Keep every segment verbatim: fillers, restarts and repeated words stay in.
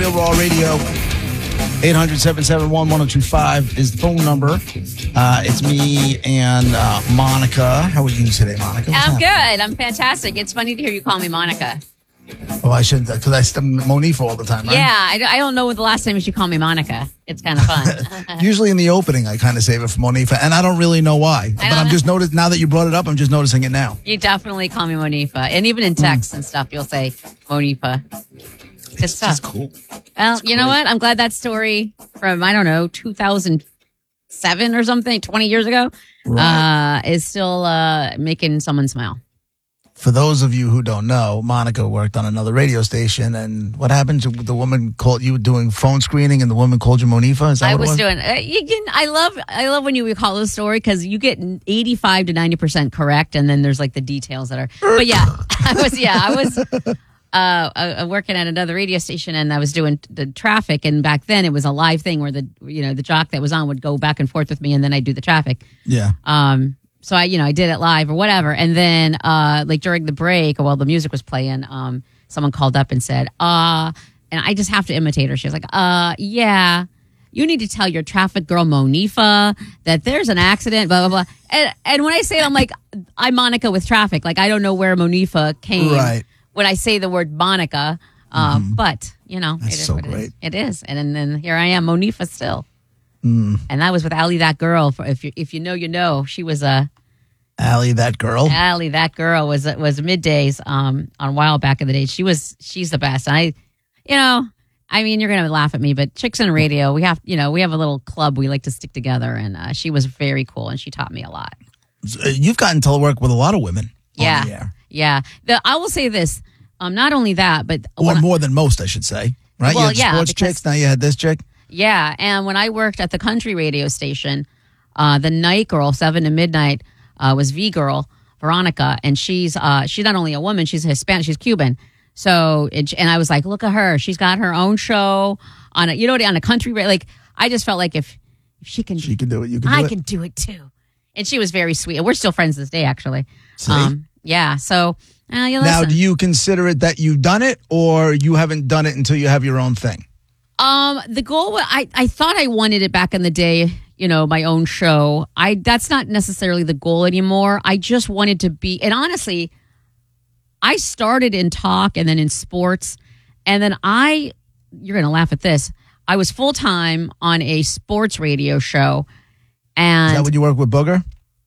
Real Raw Radio. eight hundred, seven seven one, one oh two five is the phone number. Uh, it's me and uh, Monica. How are you today, Monica? What's I'm happening? good. I'm fantastic. It's funny to hear you call me Monica. Oh, I shouldn't, because I still Monifa all the time, right? Yeah, I, I don't know the last time you called me Monica. It's kind of fun. Usually in the opening, I kind of save it for Monifa, and I don't really know why. But I'm just noticed now that you brought it up, I'm just noticing it now. You definitely call me Monifa. And even in text mm. and stuff, you'll say Monifa. It's stuff. Just cool. Well, it's you know what? I'm glad that story from, I don't know, two thousand seven or something, twenty years ago, right. uh, is still uh, making someone smile. For those of you who don't know, Monica worked on another radio station, and what happened to the woman called you doing phone screening, and the woman called you Monifa? Is that I what was, it was doing. Uh, you can, I love, I love when you recall the story because you get eighty-five to ninety percent correct, and then there's like the details that are. But yeah, I was. Yeah, I was uh, uh, working at another radio station, and I was doing the traffic. And back then, it was a live thing where the you know the jock that was on would go back and forth with me, and then I'd do the traffic. Yeah. Um. So I, you know, I did it live or whatever. And then, uh, like during the break, while the music was playing, um, someone called up and said, uh, and I just have to imitate her. She was like, uh, yeah, you need to tell your traffic girl, Monifa, that there's an accident, blah, blah, blah. And, and when I say it, I'm like, I'm Monica with traffic. Like, I don't know where Monifa came right. when I say the word Monica. Um, mm-hmm. But, you know, That's it is so what great. it is. It is. And, and then here I am, Monifa still. Mm. And that was with Allie, that girl. For if you if you know, you know. She was a Allie, that girl. Allie, that girl was was middays um on Wild back in the day. She was she's the best. And I, you know, I mean, you're gonna laugh at me, but Chicks in Radio, we have you know we have a little club we like to stick together, and uh, she was very cool, and she taught me a lot. You've gotten to work with a lot of women. Yeah, on the air. yeah. The, I will say this. Um, not only that, but or more than most, I should say. Right? Well, you had yeah, sports because, chicks. Now you had this chick. Yeah, and when I worked at the country radio station, uh, the night girl, seven to midnight, uh, was V Girl, Veronica, and she's uh, she's not only a woman, she's a Hispanic, she's Cuban. So, it, and I was like, look at her, she's got her own show on a, you know, on a country radio. Like, I just felt like if, if she can, she can do it, you can do I it. can do it too. And she was very sweet, and we're still friends this day, actually. See? Um, yeah. So, uh, you now, listen. do you consider it that you've done it, or you haven't done it until you have your own thing? Um, the goal, I, I thought I wanted it back in the day, you know, my own show. I, that's not necessarily the goal anymore. I just wanted to be, and honestly, I started in talk and then in sports. And then I, you're going to laugh at this. I was full time on a sports radio show. And is that when you work with Booger?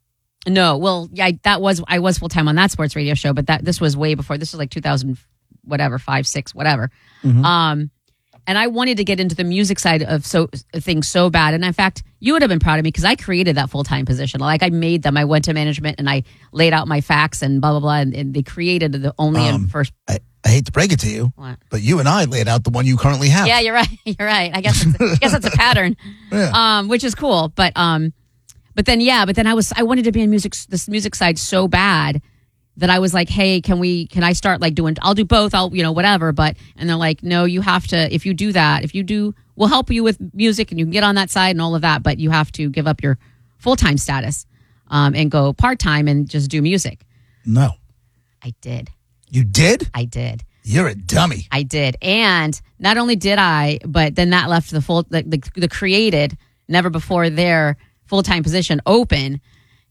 No, well, yeah, that was, I was full time on that sports radio show, but that, this was way before. This was like two thousand, whatever, five, six, whatever. Mm-hmm. Um, And I wanted to get into the music side of so things so bad. And in fact, you would have been proud of me because I created that full-time position. Like I made them. I went to management and I laid out my facts and blah, blah, blah. And, and they created the only um, and first. I, I hate to break it to you, what? but you and I laid out the one you currently have. Yeah, you're right. You're right. I guess it's, I guess that's a pattern, yeah. um, which is cool. But um, but then, yeah, but then I was I wanted to be in music, this music side so bad that I was like, hey, can we, can I start like doing, I'll do both, I'll, you know, whatever. But, and they're like, no, you have to, if you do that, if you do, we'll help you with music and you can get on that side and all of that, but you have to give up your full-time status um, and go part-time and just do music. No. I did. You did? I did. You're a dummy. I did. And not only did I, but then that left the full, the, the, the created, never before their full-time position open.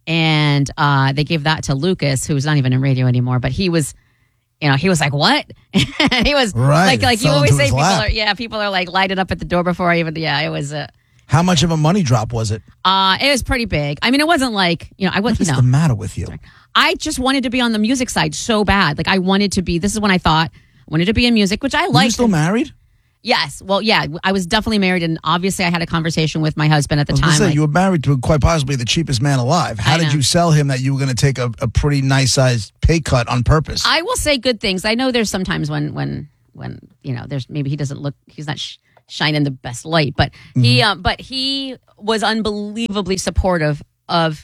And uh, they gave that to Lucas, who's not even in radio anymore. But he was, you know, he was like, "What?" he was right. like, like you Fell always say, people lap. are, yeah, people are like lighted up at the door before I even, yeah, it was. Uh, How much of a money drop was it? Uh, it was pretty big. I mean, it wasn't like, you know, I wasn't. What is you know, the matter with you? I just wanted to be on the music side so bad. Like I wanted to be. This is when I thought I wanted to be in music, which I like. You still married? Yes. Well, yeah, I was definitely married, and obviously I had a conversation with my husband at the I was time. gonna say, like, you were married to quite possibly the cheapest man alive. How I did know. you sell him that you were going to take a, a pretty nice sized pay cut on purpose? I will say good things. I know there's sometimes when when when you know there's maybe he doesn't look he's not sh- shining the best light, but mm-hmm. he um, but he was unbelievably supportive of.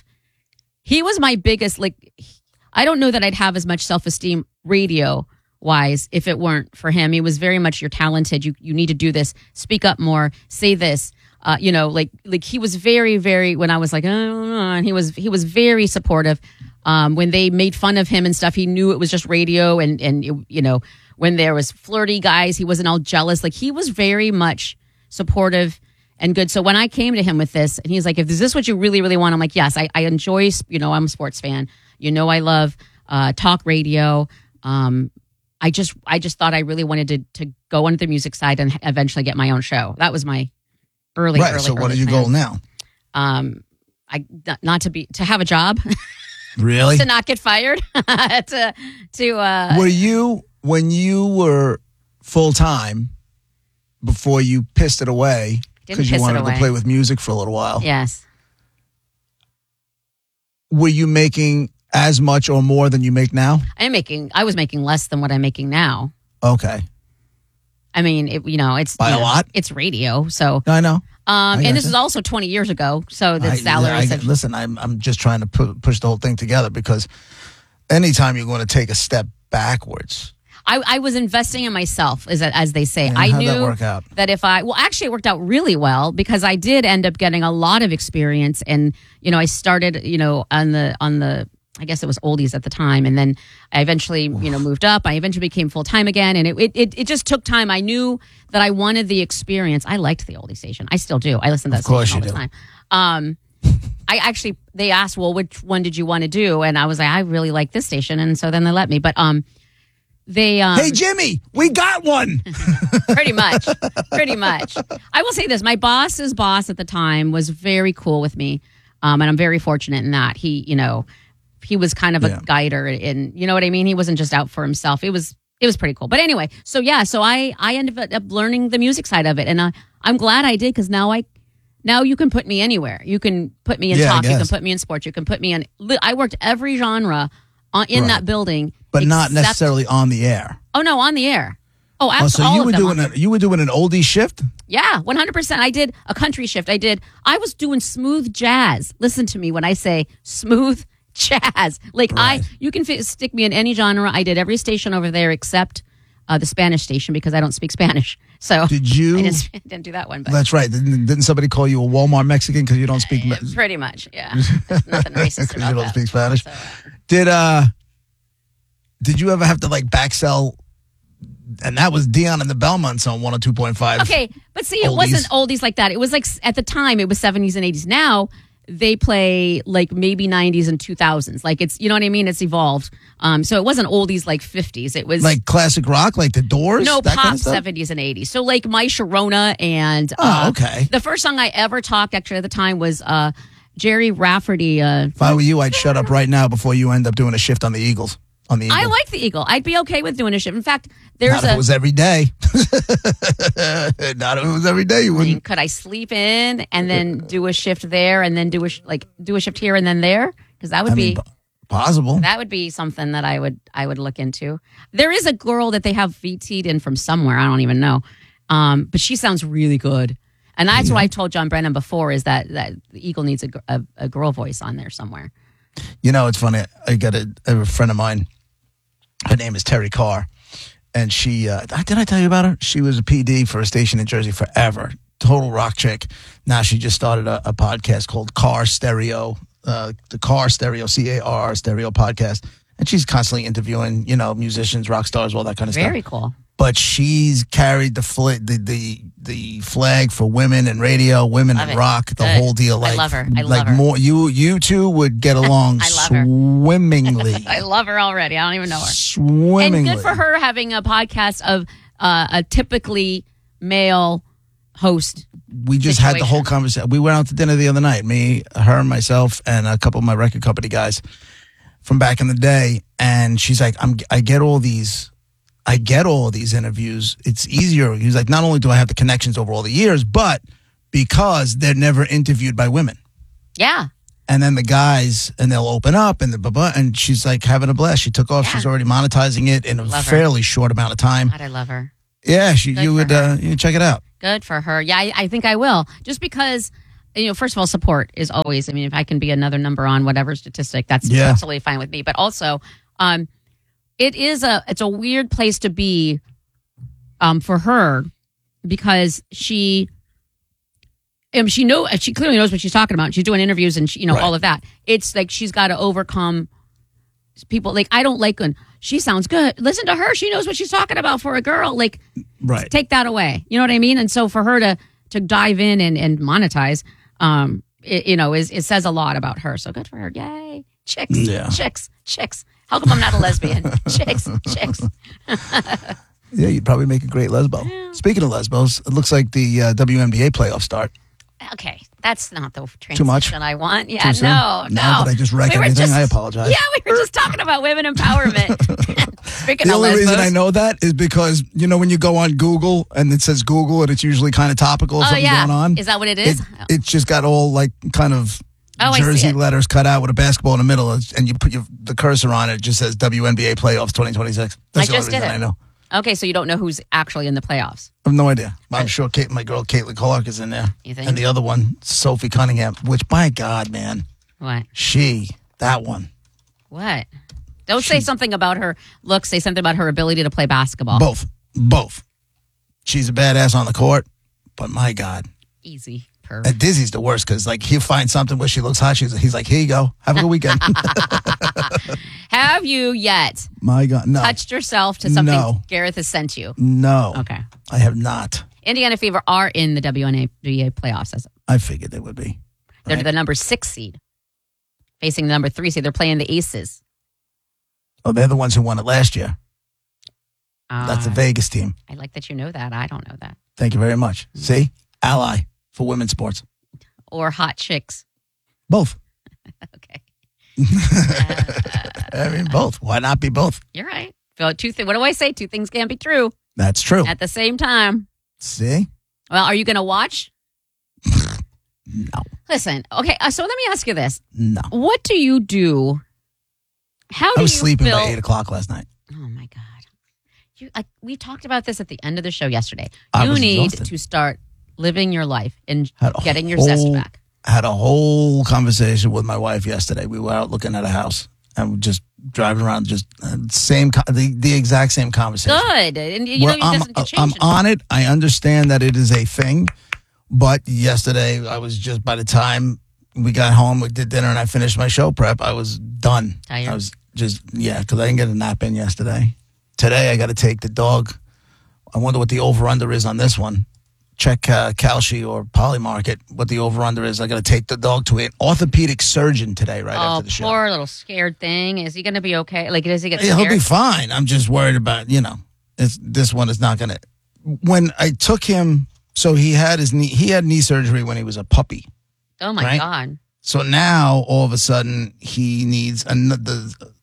He was my biggest like. I don't know that I'd have as much self esteem radio wise if it weren't for him. He was very much, you're talented, you you need to do this, speak up more, say this, uh you know, like like he was very very when I was like, oh, and he was he was very supportive. Um when they made fun of him and stuff, he knew it was just radio, and and you know, when there was flirty guys, he wasn't all jealous. Like he was very much supportive and good. So when I came to him with this, and he's like, "If is this what you really, really want?" I'm like, "Yes, I, I enjoy. You know, I'm a sports fan. You know, I love uh, talk radio. Um, I just, I just thought I really wanted to to go into the music side and eventually get my own show. That was my early, right. early, so what early are your plan. goal now? Um, I not to be to have a job, Really? to not get fired, to to uh, Were you when you were full time before you pissed it away Didn't because you piss it wanted away. to play with music for a little while? yes. Were you making as much or more than you make now? I'm making. I was making less than what I'm making now. Okay, I mean, it, you know, it's By you a know, lot? It's radio, so. I know. Um, I and this gotcha. is also twenty years ago, so the I- salaries. I- have, listen, I'm I'm just trying to pu- push the whole thing together because anytime you're going to take a step backwards, I, I was investing in myself, as as they say. And I how'd knew that work out? that if I well, actually, it worked out really well because I did end up getting a lot of experience, and you know, I started, you know, on the on the. I guess it was oldies at the time, and then I eventually, you know, moved up. I eventually became full time again, and it, it it just took time. I knew that I wanted the experience. I liked the oldie station. I still do. I listen to that Of course station all you the do. time. Um, I actually they asked, well, which one did you want to do? And I was like, I really like this station, and so then they let me. But um, they um, hey Jimmy, we got one. pretty much, pretty much. I will say this: my boss's boss at the time was very cool with me, um, and I'm very fortunate in that he, you know. He was kind of a Yeah. guider, and you know what I mean. He wasn't just out for himself. It was it was pretty cool. But anyway, so yeah, so I I ended up learning the music side of it, and I, I'm glad I did because now I now you can put me anywhere. You can put me in Yeah, I talk. You can guess. put me in sports. You can put me in. I worked every genre on, in Right. that building, But not except- necessarily on the air. Oh no, on the air. Oh, Oh, absolutely. so all you of were them doing on a, you were doing an oldie shift? Yeah, one hundred percent. I did a country shift. I did. I was doing smooth jazz. Listen to me when I say smooth jazz. Like Right. I, you can fit, stick me in any genre. I did every station over there except uh, the Spanish station because I don't speak Spanish. So Did you? I didn't, didn't do that one. But That's right. Didn't, didn't somebody call you a Walmart Mexican because you don't speak uh, pretty much, yeah. There's nothing racist because about you don't that. speak Spanish? So, Did uh, did you ever have to like back sell? And that was Dion and the Belmonts on one hundred two point five. okay, but see, it Oldies. wasn't oldies like that. It was like s- at the time, it was seventies and eighties. Now they play like maybe nineties and two thousands. Like it's, you know what I mean? It's evolved. Um, so it wasn't oldies like fifties. It was Like classic rock, like the Doors. no that pop kind of stuff? seventies and eighties. So like My Sharona and Oh, uh, okay. the first song I ever talked actually at the time was uh, Jerry Rafferty. Uh, If I were you, I'd shut up right now before you end up doing a shift on the Eagles. On the Eagles. I like the Eagle. I'd be okay with doing a shift. In fact, there's Not if a. it was every day. Not if it was every day. You I mean, wouldn't. could I sleep in and then do a shift there and then do a sh- like do a shift here and then there? Because that would I be mean, po- possible. that would be something that I would I would look into. There is a girl that they have V T'd in from somewhere. I don't even know, um, but she sounds really good. And that's what I told John Brennan before is that that the Eagle needs a, gr- a, a girl voice on there somewhere. You know, it's funny. I got a, a friend of mine. Her name is Terry Carr, and she uh, did I tell you about her? She was a P D for a station in Jersey forever. Total rock chick. Now she just started a, a podcast called Car Stereo, uh, the Car Stereo C A R Stereo podcast, and she's constantly interviewing, you know, musicians, rock stars, all that kind of Very stuff. cool. But she's carried the fl- the, the the flag for women in radio, women Love in it. rock, the Good. whole deal. I Like, love her. I like love her. more. You you two would get along I love her. swimmingly. I love her already. I don't even know her. Swimmingly. And good for her having a podcast of uh, a typically male host. We just had the situation. whole conversation. We went out to dinner the other night. Me, her, myself, and a couple of my record company guys from back in the day. And she's like, "I'm. I get all these. I get all these interviews. It's easier." He's like, "Not only do I have the connections over all the years, but because they're never interviewed by women." Yeah. And then the guys, and they'll open up, and the blah, blah, and she's like having a blast. She took off. Yeah. She's already monetizing it in a Love her. fairly short amount of time. God, I love her. Yeah, she, Good you for would her. uh, you check it out. Good for her. Yeah, I, I think I will. Just because, you know, first of all, support is always, I mean, if I can be another number on whatever statistic, that's Yeah. absolutely fine with me. But also, um, it is a, it's a weird place to be um, for her because she, um, she know she clearly knows what she's talking about. She's doing interviews and she, you know Right. all of that. It's like she's got to overcome people like I don't like when she sounds good. Listen to her; she knows what she's talking about for a girl. Like, right. take that away. You know what I mean? And so for her to to dive in and, and monetize, um, it, you know, is it says a lot about her. So good for her! Yay, chicks, Yeah. chicks, chicks. How come I'm not a lesbian? chicks, chicks. Yeah, you'd probably make a great lesbo. Yeah. Speaking of lesbos, it looks like the uh, W N B A playoffs start. Okay, that's not the transition much? I want. Yeah, Too soon? no, no. Now that I just wreck We were everything, just- I apologize. Yeah, we were just talking about women empowerment. Speaking The of only lesbos, reason I know that is because, you know, when you go on Google and it says Google and it's usually kind of topical, oh something yeah, going on. is that what it is? It, it's just got all like kind of Oh, I see jersey it. letters cut out with a basketball in the middle, and you put your, the cursor on it. It just says W N B A playoffs twenty twenty-six. That's I the just only did reason it. I know. Okay, so you don't know who's actually in the playoffs. I have no idea. I'm sure Kate, my girl Caitlin Clark is in there. You think? And the other one, Sophie Cunningham, which, by God, man, What? she, that one. What? Don't say something about her looks. Say something about her ability to play basketball. Both. Both. She's a badass on the court, but my God. Easy. Perv. And Dizzy's the worst because, like, he'll find something where she looks hot. She's, he's like, here you go. Have a good weekend. Have you yet My God. No. touched yourself to something No. Gareth has sent you? No. Okay. I have not. Indiana Fever are in the W N B A playoffs. As I figured they would be. They're Right. the number six seed, facing the number three seed. They're playing the Aces. Oh, they're the ones who won it last year. That's the Uh, Vegas team. I like that you know that. I don't know that. Thank you very much. See? Ally for women's sports. Or hot chicks. Both. Okay. I mean, both. Why not be both? You're right. So two th- what do I say? Two things can't be true That's true. at the same time. See? Well, are you going to watch? No. Listen, okay, uh, so let me ask you this. No. What do you do? How do I was you sleeping feel? by eight o'clock last night. Oh, my God. You, I, we talked about this at the end of the show yesterday. I You was need exhausted. to start living your life and Had a getting your zest whole- back. Had a whole conversation with my wife yesterday. We were out looking at a house and we're just driving around, just uh, same, co- the, the exact same conversation. Good. And you know, Well, it I'm, doesn't get I'm changed. on it. I understand that it is a thing, but yesterday I was just, by the time we got home, we did dinner and I finished my show prep, I was done. Tired? I was just, yeah, because I didn't get a nap in yesterday. Today I got to take the dog. I wonder what the over-under is on this one. Check uh, Calci or Polymarket, what the over-under is. I got to take the dog to an orthopedic surgeon today right Oh, after the show. poor little scared thing. Is he going to be okay? Like, does he get Yeah, scared? he'll be fine. I'm just worried about, you know, it's, this one is not going to. When I took him, so he had his knee, he had knee surgery when he was a puppy. oh, my right? God. So now all of a sudden he needs another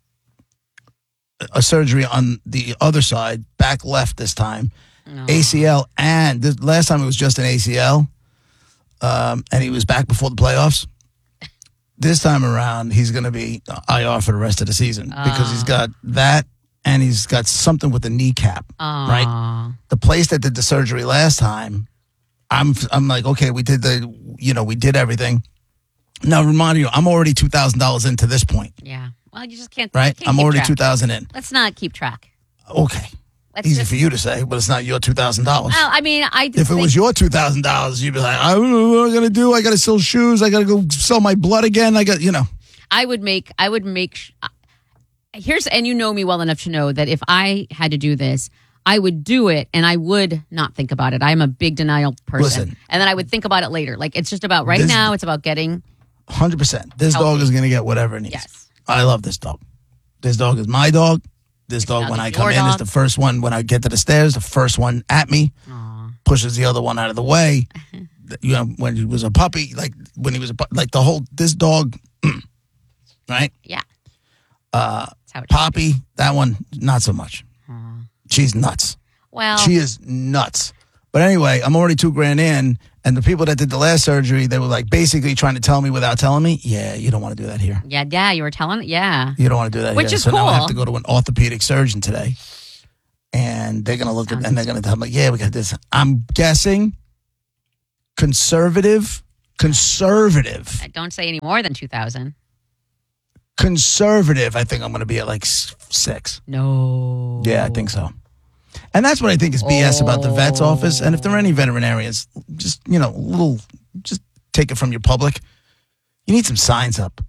a surgery on the other side, back left this time, No. A C L, and the last time it was just an A C L, um, and he was back before the playoffs. This time around, he's going to be I R for the rest of the season because he's got that and he's got something with the kneecap. Aw. Right? The place that did the surgery last time, I'm I'm like, okay, we did the, you know, we did everything. Now, remind you, I'm already two thousand dollars into this point, Yeah. Well, you just can't. right? can't I'm keep already track. two thousand in. Let's not keep track. Okay. Let's Easy just, for you to say, but it's not your two thousand dollars. Well, I mean, I If it was your two thousand dollars, you'd be like, I don't know what I'm going to do. I got to sell shoes. I got to go sell my blood again. I got, you know. I would make, I would make, sh- here's, and you know me well enough to know that if I had to do this, I would do it and I would not think about it. I'm a big denial person. Listen. And then I would think about it later. Like, it's just about right This- now, it's about getting, one hundred percent. This Healthy. dog is going to get whatever it needs. yes. I love this dog. This dog is my dog. This dog, dog when is I come your in, is dog. the first one. When I get to the stairs, the first one at me, Aw. pushes the other one out of the way. You know, when he was a puppy, like when he was a pu- like the whole this dog, right? Yeah. Uh, That's how it Poppy, that one, not so much. Aw. She's nuts. Well, She is nuts. But anyway, I'm already two grand in, and the people that did the last surgery, they were like basically trying to tell me without telling me, yeah, you don't want to do that here. yeah, yeah, you were telling, yeah. You don't want to do that Which here. is so now I have cool. to go to an orthopedic surgeon today, and they're gonna look at Sounds and they're gonna tell me, yeah, we got this. I'm guessing conservative, conservative, Don't say any more than two thousand. conservative. I think I'm gonna be at like s- six. No. Yeah, I think so. And that's what I think is B S about the vet's office. And if there are any veterinarians, just, you know, a little, just take it from your public. You need some signs up.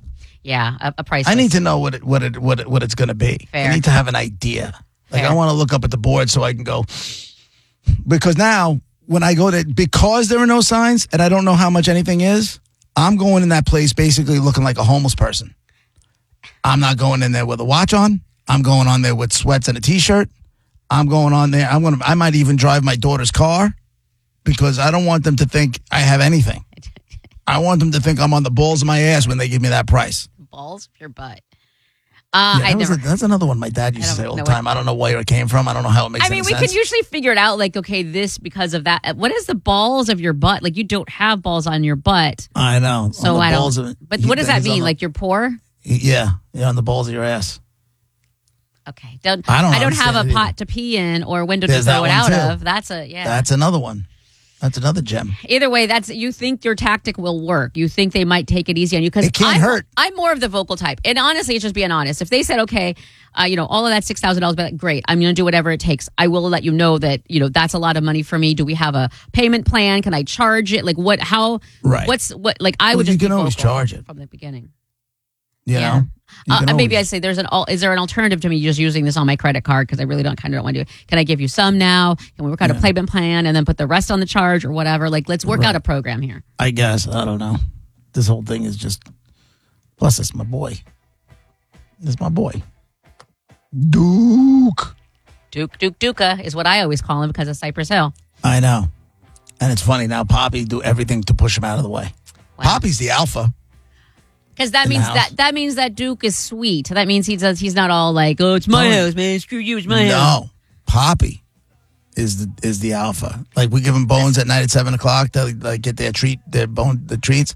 Yeah, a, a price. I list. need to know what it, what it, what it, what it's going to be. Fair. I need to have an idea. Like Fair. I want to look up at the board so I can go. Because now when I go to because there are no signs and I don't know how much anything is, I'm going in that place basically looking like a homeless person. I'm not going in there with a watch on. I'm going on there with sweats and a t-shirt. I'm going on there. I'm going to. I might even drive my daughter's car because I don't want them to think I have anything. I want them to think I'm on the balls of my ass when they give me that price. Balls of your butt. Uh, Yeah, I that was never. a- that's another one my dad used I to say don't all the know what- time. I don't know where it came from. I don't know how it makes I mean, any we sense. could usually figure it out. Like, okay, this because of that. What is the balls of your butt? Like, you don't have balls on your butt, I know. so On the I balls don't. of it. But He- what does that he's on mean? the- Like, you're poor? yeah, yeah, on the balls of your ass. Okay, don't. I don't I don't have understand a it pot either. to pee in or a window There's to throw that it one, out too. of. That's a yeah. That's another one. That's another gem. Either way, that's you think your tactic will work. You think they might take it easy on you because It can't I'm, hurt. I'm more of the vocal type, and honestly, it's just being honest. If they said, "Okay, uh, you know, all of that six thousand dollars, but great, I'm going to do whatever it takes," I will let you know that you know that's a lot of money for me. Do we have a payment plan? Can I charge it? Like what? How? Right. What's what? Like I Well, would you just can be always vocal charge it. from the beginning. You Yeah. know? You Uh, can maybe I'd always- say there's an al- is there an alternative to me just using this on my credit card because I really don't kind of don't want to do it. Can I give you some now? Can we work out a payment plan and then put the rest on the charge or whatever? Like let's work Right. out a program here. I guess. I don't know. This whole thing is just. Plus, it's my boy. It's my boy. Duke. Duke Duke Duca is what I always call him because of Cypress Hill. I know. And it's funny now, Poppy do everything to push him out of the way. Wow. Poppy's the alpha. Because that In the means house. that that means that Duke is sweet. That means he does. He's not all like, "Oh, it's my No. house, man. Screw you, it's my house." No. Poppy is the is the alpha. Like we give them bones at night at seven o'clock. They like get their treat, their bone, the treats.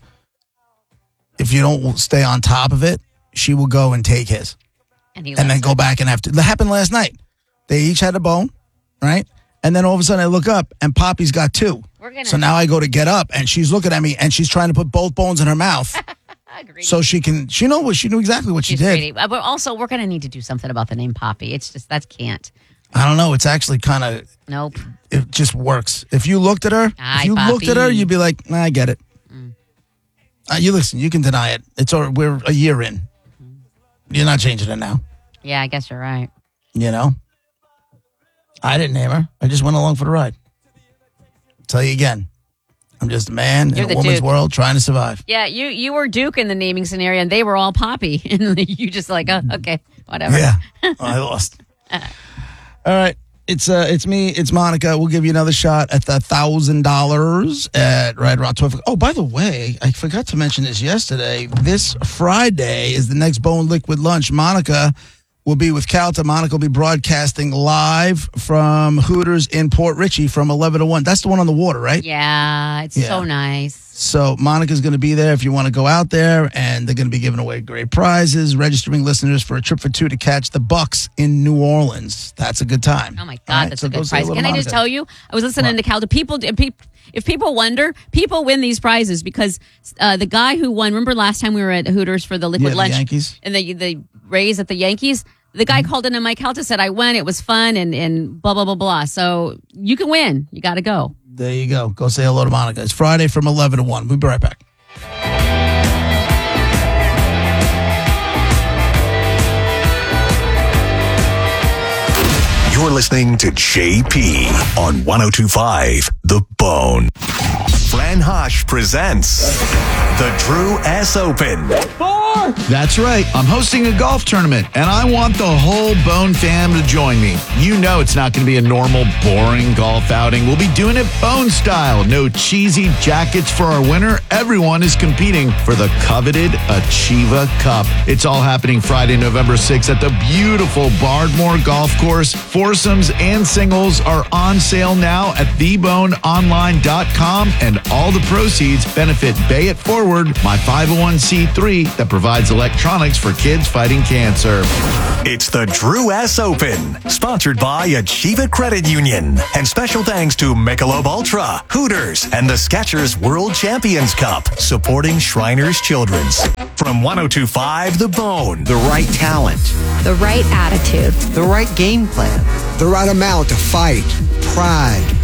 If you don't stay on top of it, she will go and take his, And he and then loves go back and have to. That happened last night. They each had a bone, right? And then all of a sudden I look up and Poppy's got two. We're gonna- So now I go to get up and she's looking at me and she's trying to put both bones in her mouth I agree. so she can. She know what she knew exactly what she She's did. pretty. Uh, But also, we're gonna need to do something about the name Poppy. It's just that can't. I don't know. It's actually kind of. Nope. It just works. If you looked at her, Aye, if you looked at her, Poppy. you'd be like, nah, I get it. Uh, you listen, you can deny it. It's all, we're a year in. You're not changing it now. Yeah, I guess you're right. You know? I didn't name her. I just went along for the ride. Tell you again. I'm just a man You're in the a woman's Duke. world trying to survive. Yeah, you you were Duke in the naming scenario, and they were all Poppy, and you just like, oh, okay, whatever. Yeah. I lost. All right. It's uh, it's me. It's Monica. We'll give you another shot at the thousand dollars at right around twelve. Oh, by the way, I forgot to mention this yesterday. This Friday is the next Bone Liquid lunch. Monica will be with Calta. Monica will be broadcasting live from Hooters in Port Richey from eleven to one. That's the one on the water, right? Yeah, it's Yeah. so nice. So Monica's going to be there if you want to go out there, and they're going to be giving away great prizes, registering listeners for a trip for two to catch the Bucks in New Orleans. That's a good time. Oh my God, All right, that's so a go good say prize. hello Can to I just Monica. tell you? I was listening What? to Cal. The people, if peop- if people wonder, people win these prizes because uh, the guy who won. Remember last time we were at Hooters for the liquid Yeah, the lunch, Yankees. and the the Rays at the Yankees. The guy called in and Mike Calta said, "I went. It was fun and and blah blah blah blah." So you can win. You got to go. There you go. Go say hello to Monica. It's Friday from eleven to one. We'll be right back. You're listening to J P on one oh two point five The Bone. Fran Hosh presents the Drew S. Open. That's right. I'm hosting a golf tournament, and I want the whole Bone fam to join me. You know it's not going to be a normal, boring golf outing. We'll be doing it Bone style. No cheesy jackets for our winner. Everyone is competing for the coveted Achieva Cup. It's all happening Friday, November sixth at the beautiful Bardmore Golf Course. Foursomes and singles are on sale now at the bone online dot com, and all the proceeds benefit Bay It Forward, my five oh one c three that provides electronics for kids fighting cancer. It's the Drew S. Open, sponsored by Achieva Credit Union. And special thanks to Michelob Ultra, Hooters, and the Skechers World Champions Cup, supporting Shriners Children's. From one oh two point five The Bone. The right talent, The right attitude. the right game plan. The right amount of fight, pride,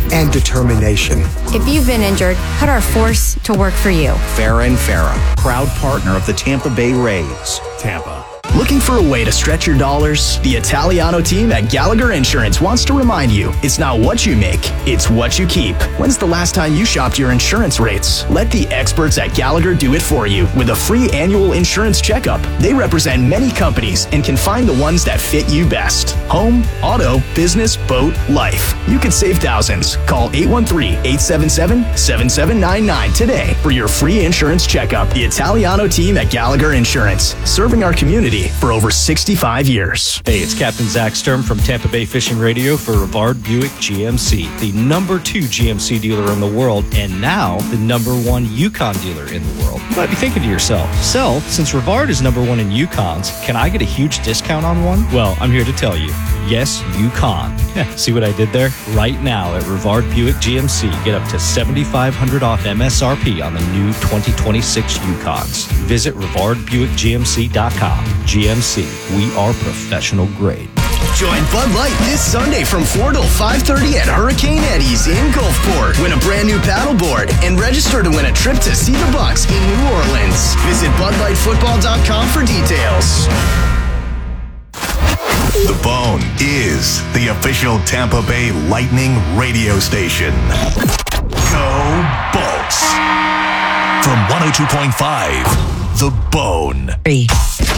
and determination. If you've been injured, put our force to work for you. Farah and Farah, proud partner of the Tampa Bay Rays. Tampa. Looking for a way to stretch your dollars? The Italiano team at Gallagher Insurance wants to remind you, it's not what you make, it's what you keep. When's the last time you shopped your insurance rates? Let the experts at Gallagher do it for you with a free annual insurance checkup. They represent many companies and can find the ones that fit you best. Home, auto, business, boat, life. You could save thousands. Call eight one three, eight seven seven, seven seven nine nine today for your free insurance checkup. The Italiano team at Gallagher Insurance, serving our community for over sixty-five years. Hey, it's Captain Zach Sturm from Tampa Bay Fishing Radio for Rivard Buick G M C, the number two G M C dealer in the world, and now the number one Yukon dealer in the world. You might be thinking to yourself, Sel, since Rivard is number one in Yukons, can I get a huge discount on one? Well, I'm here to tell you, yes, you can. See what I did there? Right now at Rivard Buick G M C, get up to seventy-five hundred dollars off M S R P on the new twenty twenty-six Yukons. Visit Rivard Buick G M C dot com. G M C, we are professional grade. Join Bud Light this Sunday from four till five thirty at Hurricane Eddie's in Gulfport. Win a brand new paddleboard and register to win a trip to see the Bucks in New Orleans. Visit Bud Light Football dot com for details. The Bone is the official Tampa Bay Lightning radio station. Go Bolts! From one oh two point five, The Bone.